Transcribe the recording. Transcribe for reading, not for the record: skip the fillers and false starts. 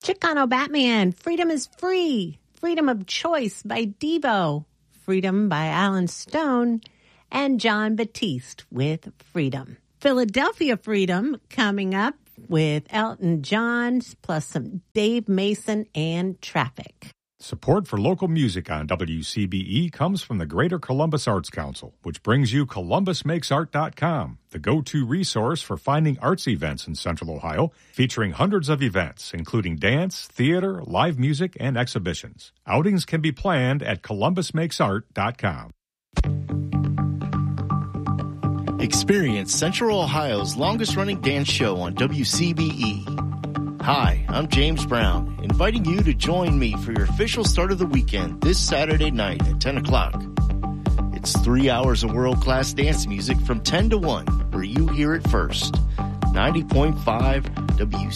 Chicano Batman, Freedom is Free, Freedom of Choice by Devo, Freedom by Alan Stone, and John Batiste with Freedom. Philadelphia Freedom coming up with Elton John, plus some Dave Mason and Traffic. Support for local music on WCBE comes from the Greater Columbus Arts Council, which brings you ColumbusMakesArt.com, the go-to resource for finding arts events in Central Ohio, featuring hundreds of events, including dance, theater, live music, and exhibitions. Outings can be planned at ColumbusMakesArt.com. Experience Central Ohio's longest-running dance show on WCBE. Hi, I'm James Brown, inviting you to join me for your official start of the weekend this Saturday night at 10 o'clock. It's 3 hours of world-class dance music from 10 to 1, where you hear it first. 90.5 WCBE.